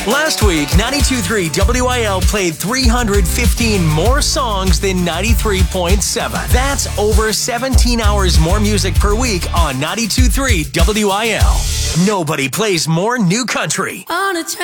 Last week, 92.3 WIL played 315 more songs than 93.7. That's over 17 hours more music per week on 92.3 WIL. Nobody plays more new country. On a